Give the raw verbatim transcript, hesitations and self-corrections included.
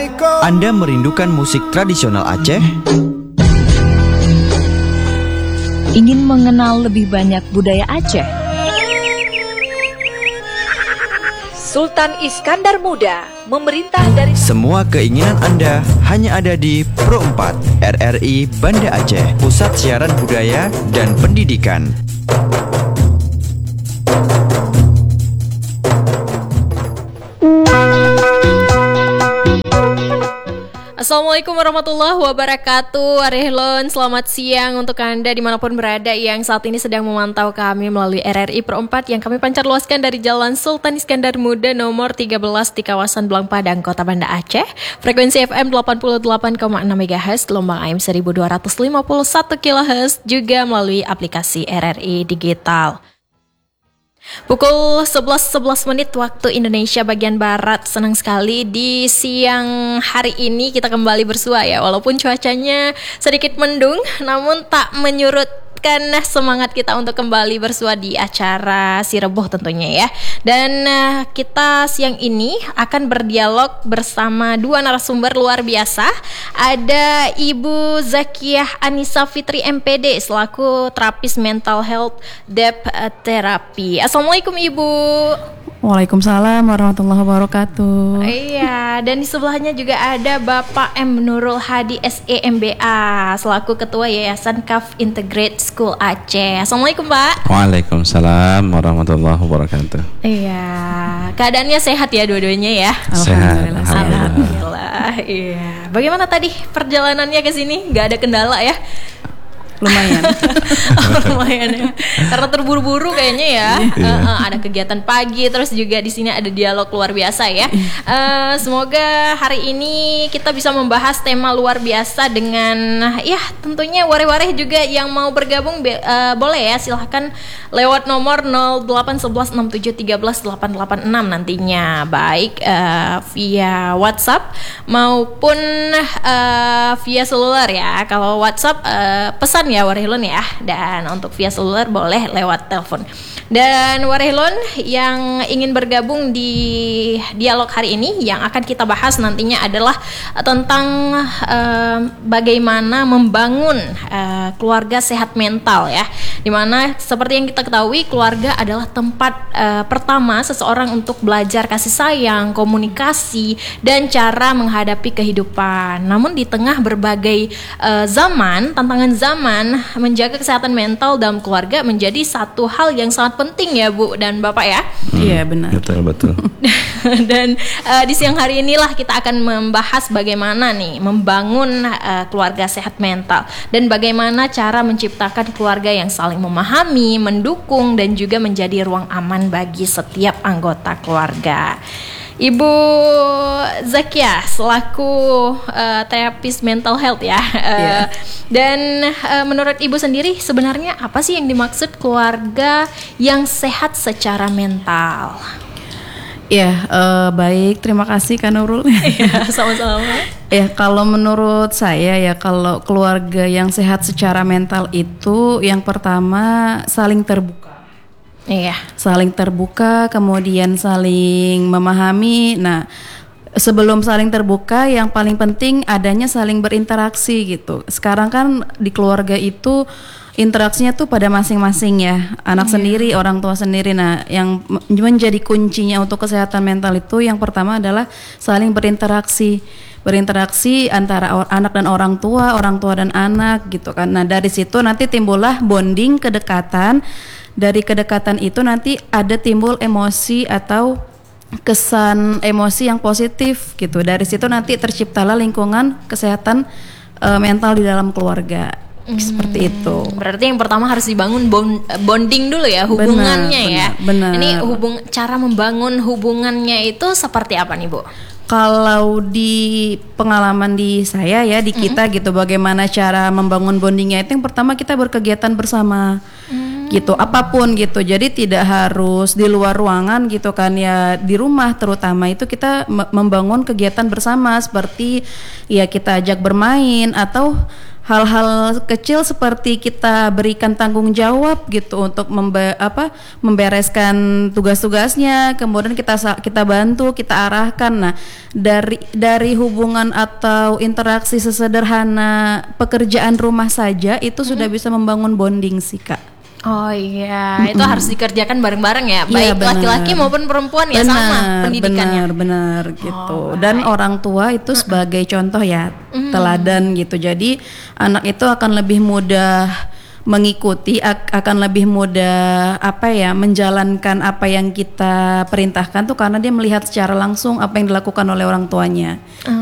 Anda merindukan musik tradisional Aceh? Ingin mengenal lebih banyak budaya Aceh? Sultan Iskandar Muda memerintah dari... Semua keinginan Anda hanya ada di Pro empat R R I Banda Aceh, Pusat Siaran Budaya dan Pendidikan. Assalamualaikum warahmatullahi wabarakatuh. Arehlon, selamat siang untuk Anda dimanapun berada yang saat ini sedang memantau kami melalui R R I Pro empat yang kami pancar luaskan dari Jalan Sultan Iskandar Muda nomor tiga belas di kawasan Belang Padang, Kota Banda Aceh. Frekuensi F M delapan puluh delapan koma enam megahertz, gelombang A M seribu dua ratus lima puluh satu kilohertz, juga melalui aplikasi R R I Digital. Pukul sebelas sebelas menit waktu Indonesia bagian Barat. Senang sekali di siang hari ini kita kembali bersua ya. Walaupun cuacanya sedikit mendung, namun tak menyurutkan semangat kita untuk kembali bersua di acara Si Reboh tentunya ya. Dan uh, kita siang ini akan berdialog bersama dua narasumber luar biasa. Ada Ibu Zakiyah Anissa Fitri M P D selaku terapis mental health depth therapy. Assalamualaikum Ibu. Waalaikumsalam warahmatullahi wabarakatuh. Iya, dan di sebelahnya juga ada Bapak M. Nurul Hadi S E M B A selaku Ketua Yayasan Kaf Integrate School Aceh. Assalamualaikum Pak. Waalaikumsalam warahmatullahi wabarakatuh. Iya, keadaannya sehat ya dua-duanya ya. Sehat. Alhamdulillah. Alhamdulillah. Iya. Bagaimana tadi perjalanannya ke sini? Gak ada kendala ya? Lumayan. Oh, lumayan ya. Karena terburu-buru kayaknya ya. Yeah. Uh, uh, ada kegiatan pagi, terus juga di sini ada dialog luar biasa ya. Uh, semoga hari ini kita bisa membahas tema luar biasa dengan ya tentunya wareh-wareh juga yang mau bergabung be, uh, boleh ya, silahkan lewat nomor nol delapan satu satu enam tujuh tiga satu delapan delapan enam nantinya, baik uh, via WhatsApp maupun uh, via seluler ya. Kalau WhatsApp uh, pesan ya Warehlon ya, dan untuk via seluler boleh lewat telepon. Dan Warehlon yang ingin bergabung di dialog hari ini yang akan kita bahas nantinya adalah tentang uh, bagaimana membangun uh, keluarga sehat mental ya, dimana seperti yang kita ketahui keluarga adalah tempat uh, pertama seseorang untuk belajar kasih sayang, komunikasi, dan cara menghadapi kehidupan. Namun di tengah berbagai uh, zaman, tantangan zaman, menjaga kesehatan mental dalam keluarga menjadi satu hal yang sangat penting ya Bu dan Bapak ya. Iya hmm, benar. Betul betul. Dan uh, di siang hari inilah kita akan membahas bagaimana nih membangun uh, keluarga sehat mental dan bagaimana cara menciptakan keluarga yang saling memahami, mendukung, dan juga menjadi ruang aman bagi setiap anggota keluarga. Ibu Zakiyah selaku uh, terapis mental health ya, uh, yeah. Dan uh, menurut Ibu sendiri sebenarnya apa sih yang dimaksud keluarga yang sehat secara mental? Ya, uh, baik, terima kasih Kak Nurul. Ya, sama-sama. Ya, kalau menurut saya ya, kalau keluarga yang sehat secara mental itu yang pertama saling terbuka. Iya, saling terbuka, kemudian saling memahami. Nah, sebelum saling terbuka, yang paling penting adanya saling berinteraksi gitu. Sekarang kan di keluarga itu interaksinya tuh pada masing-masing ya, anak yeah. sendiri, orang tua sendiri. Nah, yang menjadi kuncinya untuk kesehatan mental itu yang pertama adalah saling berinteraksi. Berinteraksi antara anak dan orang tua, orang tua dan anak gitu kan. Nah, dari situ nanti timbullah bonding, kedekatan. Dari kedekatan itu nanti ada timbul emosi atau kesan emosi yang positif gitu. Dari situ nanti terciptalah lingkungan kesehatan uh, mental di dalam keluarga. Hmm, seperti itu. Berarti yang pertama harus dibangun bond, bonding dulu ya, hubungannya benar, ya. Benar. Ini hubung cara membangun hubungannya itu seperti apa nih Bu? Kalau di pengalaman di saya ya, di kita mm-hmm. gitu, bagaimana cara membangun bondingnya itu yang pertama kita berkegiatan bersama. Mm. Gitu, apapun gitu. Jadi tidak harus di luar ruangan gitu kan ya, di rumah terutama itu kita membangun kegiatan bersama seperti ya kita ajak bermain atau hal-hal kecil seperti kita berikan tanggung jawab gitu untuk membe- apa membereskan tugas-tugasnya, kemudian kita sa- kita bantu, kita arahkan. Nah, dari dari hubungan atau interaksi sesederhana pekerjaan rumah saja itu sudah bisa membangun bonding sih, Kak. Oh iya, itu harus dikerjakan bareng-bareng ya, Iya, baik benar. laki-laki maupun perempuan ya, sama pendidikannya. Benar, benar gitu. Oh, Dan orang tua itu sebagai contoh ya, teladan gitu. Jadi anak itu akan lebih mudah mengikuti, ak- akan lebih mudah apa ya, menjalankan apa yang kita perintahkan tuh karena dia melihat secara langsung apa yang dilakukan oleh orang tuanya.